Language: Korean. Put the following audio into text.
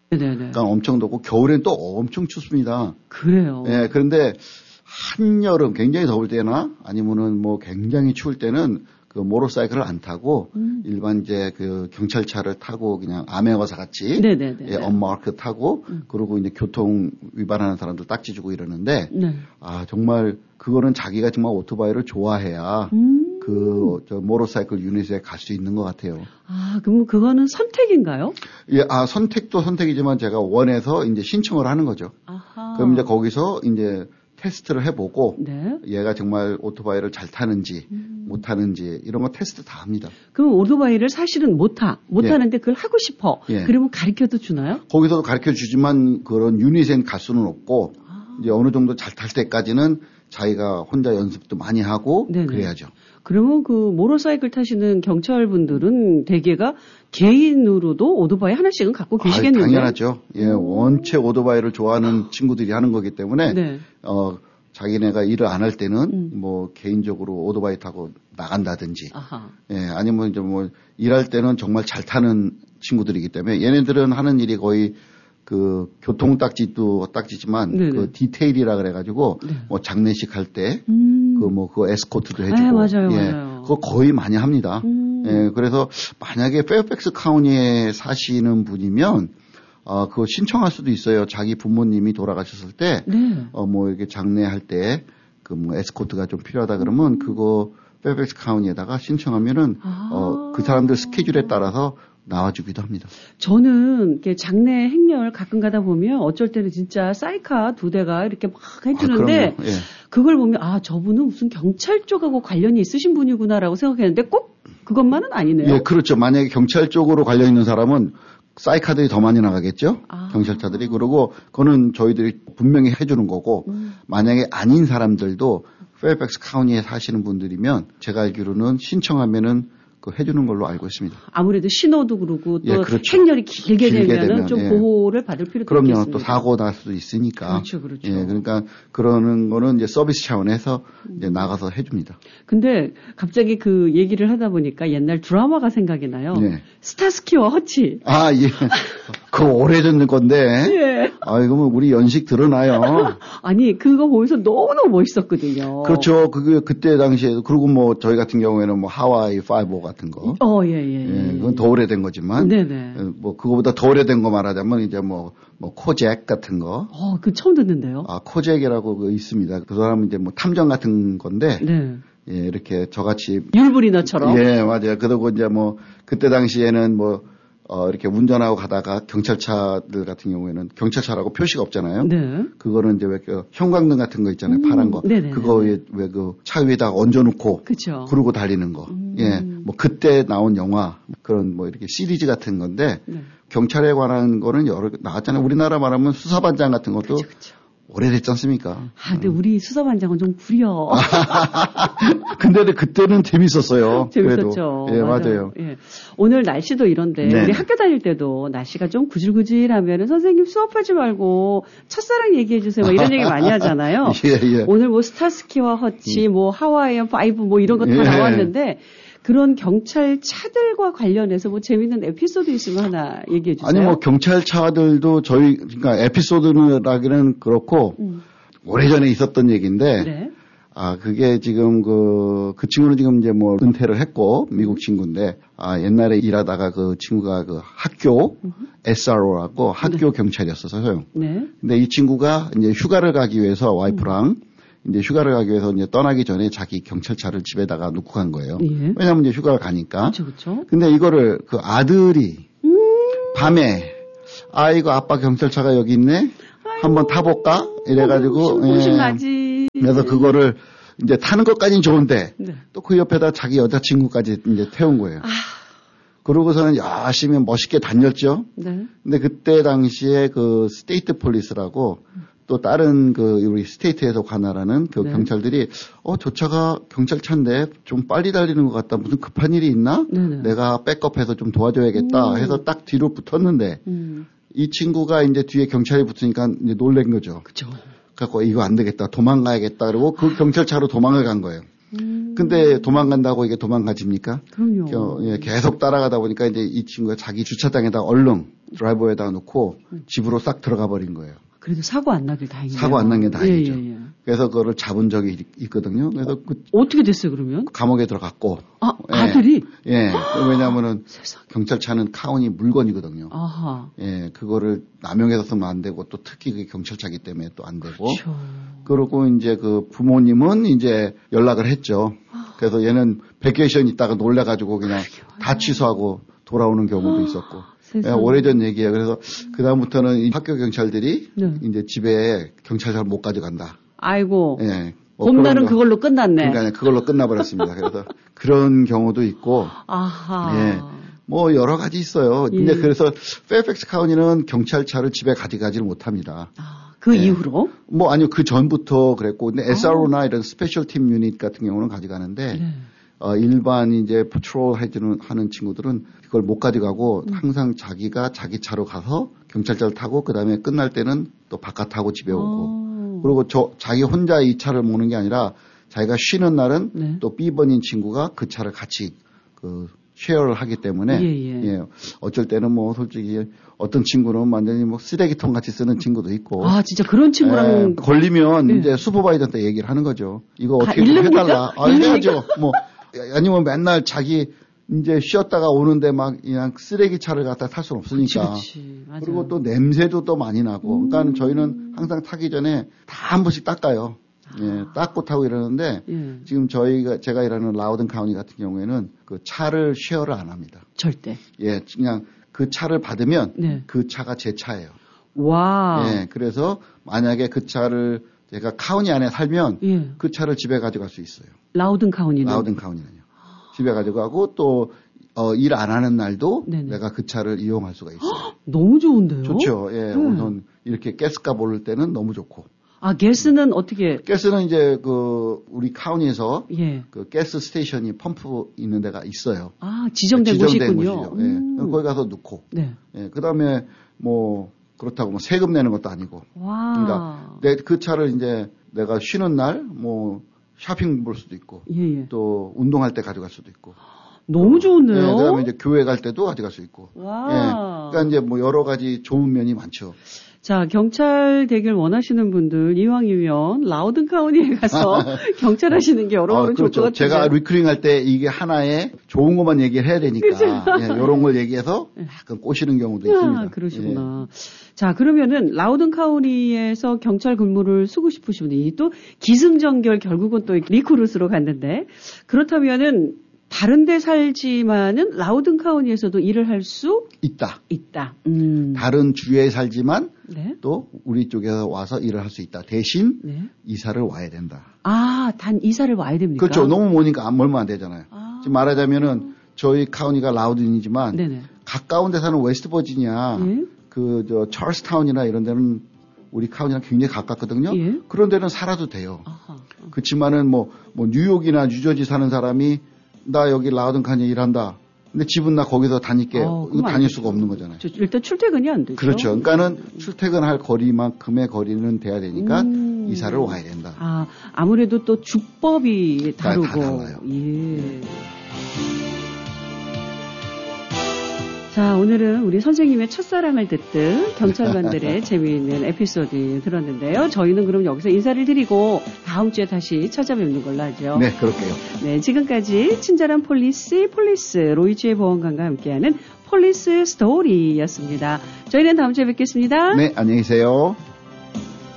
네네네. 그러니까 엄청 덥고 겨울엔 또 엄청 춥습니다. 그래요. 예, 그런데 한여름 굉장히 더울 때나 아니면은 뭐 굉장히 추울 때는 그 모터사이클을 안 타고 일반 이제 그 경찰차를 타고 그냥 아메와사 같이 예, 언마크 타고 그리고 이제 교통 위반하는 사람들 딱지 주고 이러는데 네. 아 정말 그거는 자기가 정말 오토바이를 좋아해야 저 모터사이클 유닛에 갈 수 있는 것 같아요. 아, 그럼 그거는 선택인가요? 예, 선택도 선택이지만 제가 원해서 이제 신청을 하는 거죠. 아하. 그럼 이제 거기서 이제 테스트를 해보고 네. 얘가 정말 오토바이를 잘 타는지 못 타는지 이런 거 테스트 다 합니다. 그럼 오토바이를 사실은 못 타는데 그걸 하고 싶어. 예. 그러면 가르쳐도 주나요? 거기서도 가르쳐 주지만 그런 유닛엔 갈 수는 없고 이제 어느 정도 잘 탈 때까지는 자기가 혼자 연습도 많이 하고 네네. 그래야죠. 그러면 그 모터사이클 타시는 경찰분들은 대개가 개인으로도 오토바이 하나씩은 갖고 계시겠는데? 당연하죠. 예, 원체 오토바이를 좋아하는 친구들이 하는 거기 때문에 네. 자기네가 일을 안 할 때는 뭐 개인적으로 오토바이 타고 나간다든지, 아하. 예, 아니면 이제 뭐 일할 때는 정말 잘 타는 친구들이기 때문에 얘네들은 하는 일이 거의 그 교통 딱지도 딱지지만 네네. 그 디테일이라 그래가지고 네. 뭐 장례식 할 때 그거 에스코트도 해주고, 맞아요, 예, 맞아요. 그거 거의 많이 합니다. 예, 그래서 만약에 페어팩스 카운티에 사시는 분이면 그거 신청할 수도 있어요. 자기 부모님이 돌아가셨을 때, 네. 뭐 이렇게 장례할 때 그 뭐 에스코트가 좀 필요하다 그러면 그거 페어팩스 카운티에다가 신청하면은 그 사람들 스케줄에 따라서 나와주기도 합니다. 저는 이렇게 장례 행렬 가끔 가다 보면 어쩔 때는 진짜 사이카 2대가 이렇게 막 해주는데 예. 그걸 보면 저분은 무슨 경찰 쪽하고 관련이 있으신 분이구나라고 생각했는데 꼭 그것만은 아니네요. 예, 그렇죠. 만약에 경찰 쪽으로 관련 있는 사람은 사이카들이 더 많이 나가겠죠. 경찰차들이. 그리고 그거는 저희들이 분명히 해주는 거고 만약에 아닌 사람들도 페어팩스 카운티에 사시는 분들이면 제가 알기로는 신청하면은 그 해주는 걸로 알고 있습니다. 아무래도 신호도 그러고 또 예, 그렇죠. 행렬이 길게 되면 좀 예. 보호를 받을 필요도 그럼요. 있겠습니다. 또 사고 날 수도 있으니까. 그렇죠. 예, 그러니까 그러는 거는 이제 서비스 차원에서 이제 나가서 해줍니다. 근데 갑자기 그 얘기를 하다 보니까 옛날 드라마가 생각이 나요. 네. 스타스키와 허치. 예. 그거 오래전 건데. 예. 이거 뭐 우리 연식 드러나요. 아니, 그거 보면서 너무너무 멋있었거든요. 그렇죠. 그때 당시에, 그리고 뭐 저희 같은 경우에는 뭐 하와이 5 같은 거. 예. 그건 더 오래된 거지만. 네네. 뭐 그거보다 더 오래된 거 말하자면 이제 뭐 코잭 같은 거. 그 처음 듣는데요. 코잭이라고 그 있습니다. 그 사람은 이제 뭐 탐정 같은 건데. 네. 예, 이렇게 저같이. 율브리너처럼. 예, 맞아요. 그리고 이제 뭐 그때 당시에는 뭐 이렇게 운전하고 가다가 경찰차들 같은 경우에는 경찰차라고 표시가 없잖아요. 네. 그거는 이제 왜 그 형광등 같은 거 있잖아요. 파란 거. 네네. 그거 왜 그 차 위에다가 얹어놓고. 그쵸. 그러고 달리는 거. 예. 뭐 그때 나온 영화 그런 뭐 이렇게 시리즈 같은 건데. 네. 경찰에 관한 거는 여러 나왔잖아요. 우리나라 말하면 수사반장 같은 것도. 그쵸. 오래됐지 않습니까? 근데 우리 수사반장은 좀 구려. 근데 그때는 재밌었어요. 재밌었죠. 그래도. 예, 맞아요. 예. 오늘 날씨도 이런데 네. 우리 학교 다닐 때도 날씨가 좀 구질구질하면 선생님 수업하지 말고 첫사랑 얘기해 주세요. 뭐 이런 얘기 많이 하잖아요. 예. 오늘 뭐 스타스키와 허치, 뭐 하와이안 5 뭐 이런 거 다 나왔는데 그런 경찰 차들과 관련해서 뭐 재밌는 에피소드 있으면 하나 얘기해 주세요. 아니 뭐 경찰차들도 그러니까 에피소드라기는 그렇고 오래전에 있었던 얘기인데 네. 그게 지금 그 친구는 지금 이제 뭐 은퇴를 했고 미국 친구인데 옛날에 일하다가 그 친구가 그 학교 SRO라고 학교 경찰이었어서요. 네. 근데 이 친구가 이제 휴가를 가기 위해서 와이프랑 이제 휴가를 가기 위해서 이제 떠나기 전에 자기 경찰차를 집에다가 놓고 간 거예요. 예. 왜냐하면 이제 휴가를 가니까. 그렇죠. 근데 이거를 그 아들이 밤에 이거 아빠 경찰차가 여기 있네. 한번 타볼까? 이래가지고. 무심하지. 그래서 그거를 이제 타는 것까지는 좋은데 네. 또 그 옆에다 자기 여자친구까지 이제 태운 거예요. 그러고서는 열심히 멋있게 다녔죠. 네. 근데 그때 당시에 그 스테이트 폴리스라고 또 다른 그 우리 스테이트에서 관할하는 그 네. 경찰들이 저 차가 경찰차인데 좀 빨리 달리는 것 같다. 무슨 급한 일이 있나? 네네. 내가 백업해서 좀 도와줘야겠다 해서 딱 뒤로 붙었는데 이 친구가 이제 뒤에 경찰이 붙으니까 이제 놀란 거죠. 그렇죠. 그래서 이거 안 되겠다. 도망가야겠다. 그러고 그 경찰차로 도망을 간 거예요. 근데 도망간다고 이게 도망가집니까? 그럼요. 계속 따라가다 보니까 이제 이 친구가 자기 주차장에다 얼른 드라이버에다 놓고 집으로 싹 들어가 버린 거예요. 그래도 사고 안 나길 다행이네요. 사고 안 난 게 다행이죠. 예. 그래서 그거를 잡은 적이 있거든요. 그래서 어떻게 됐어요, 그러면? 감옥에 들어갔고. 아들이? 예. 왜냐면은 경찰차는 카운이 물건이거든요. 아하. 예. 그거를 남용해서 쓰면 안 되고 또 특히 그게 경찰차기 때문에 또 안 되고. 그렇죠. 그리고 이제 그 부모님은 이제 연락을 했죠. 그래서 얘는 베케이션 있다가 놀래가지고 그냥 다 취소하고 돌아오는 경우도 있었고. 예, 오래전 얘기예요. 그래서 그다음부터는 학교 경찰들이 이제 집에 경찰차를 못 가져간다. 아이고. 예. 봄날은 그걸로 끝났네. 그러니까 그걸로 끝나버렸습니다. 그래서 그런 경우도 있고. 아하. 예. 뭐 여러 가지 있어요. 근데 그래서 페어팩스 카운티는 경찰차를 집에 가져가지를 못합니다. 그 이후로? 뭐 아니요. 그 전부터 그랬고. 근데 SRO나 이런 스페셜 팀 유닛 같은 경우는 가져가는데 일반 이제 패트롤 하는 친구들은 그걸 못 가져가고 항상 자기가 자기 차로 가서 경찰차를 타고 그다음에 끝날 때는 또 바깥 타고 집에 오고 그리고 자기 혼자 이 차를 모는 게 아니라 자기가 쉬는 날은 또 B번인 친구가 그 차를 같이 쉐어를 하기 때문에 예. 어쩔 때는 뭐 솔직히 어떤 친구는 완전히 뭐 쓰레기통 같이 쓰는 친구도 있고. 아 진짜 그런 친구랑 걸리면 이제 슈퍼바이저한테 얘기를 하는 거죠. 이거 어떻게 좀 해달라. 해야죠. 뭐 아니면 맨날 자기 이제 쉬었다가 오는데 막 그냥 쓰레기 차를 갖다 탈 수는 없으니까. 그치. 맞아요. 그리고 또 냄새도 또 많이 나고. 그러니까 저희는 항상 타기 전에 다 한 번씩 닦아요. 예, 닦고 타고 이러는데 지금 제가 일하는 라우든 카운티 같은 경우에는 그 차를 쉐어를 안 합니다. 절대. 예, 그냥 그 차를 받으면 그 차가 제 차예요. 와. 예, 그래서 만약에 그 차를 제가 카운티 안에 살면 그 차를 집에 가져갈 수 있어요. 라우든 카운티는요? 집에 가져가고 또 일 안 하는 날도 내가 그 차를 이용할 수가 있어요. 너무 좋은데요? 좋죠. 예, 우선 이렇게 가스값 오를 때는 너무 좋고. 아, 가스는 어떻게? 가스는 이제 우리 카운티에서 그 가스 스테이션이 펌프 있는 데가 있어요. 아, 지정된 곳이군요. 예. 거기 가서 넣고. 네. 예. 그다음에 뭐 그렇다고 뭐 세금 내는 것도 아니고. 와. 그러니까 그 차를 이제 내가 쉬는 날 뭐 쇼핑 볼 수도 있고. 또 운동할 때 가져갈 수도 있고. 너무 좋은데요? 예, 그다음에 이제 교회 갈 때도 가져갈 수 있고. 와. 예. 그러니까 이제 뭐 여러 가지 좋은 면이 많죠. 자, 경찰 되길 원하시는 분들 이왕이면 라우든 카운티에 가서 경찰 하시는 게 여러모로 좋을 것 같아요. 제가 리크루팅 할 때 이게 하나의 좋은 것만 얘기를 해야 되니까 이런 걸 얘기해서 약간 꼬시는 경우도 있습니다. 그러시구나. 예. 자, 그러면은 라우든 카운티에서 경찰 근무를 쓰고 싶으신 분이 또 기승전결 결국은 또 리크루트로 갔는데 그렇다면은 다른 데 살지만은 라우든 카운티에서도 일을 할 수 있다. 다른 주에 살지만 또 우리 쪽에서 와서 일을 할 수 있다. 대신 이사를 와야 된다. 아, 단 이사를 와야 됩니까? 그렇죠. 너무 머니까 멀면 안 되잖아요. 지금 말하자면은 저희 카운티가 라우든이지만 가까운 데 사는 웨스트버지니아 찰스타운이나 이런 데는 우리 카운티랑 굉장히 가깝거든요. 그런 데는 살아도 돼요. 그렇지만은 뭐 뉴욕이나 뉴저지 사는 사람이 나 여기 라우든 카운티 일한다. 근데 집은 나 거기서 다닐게. 다닐 수가 없는 거잖아요. 일단 출퇴근이 안 되죠. 그렇죠. 그러니까는 출퇴근할 거리만큼의 거리는 돼야 되니까 이사를 와야 된다. 아, 아무래도 또 주법이 다르고. 다 달라요. 예. 자, 오늘은 우리 선생님의 첫사랑을 듣듯 경찰관들의 재미있는 에피소드 들었는데요. 저희는 그럼 여기서 인사를 드리고 다음 주에 다시 찾아뵙는 걸로 하죠. 네, 그럴게요. 네, 지금까지 친절한 폴리스 로이주의 보안관과 함께하는 폴리스 스토리였습니다. 저희는 다음 주에 뵙겠습니다. 네, 안녕히 계세요.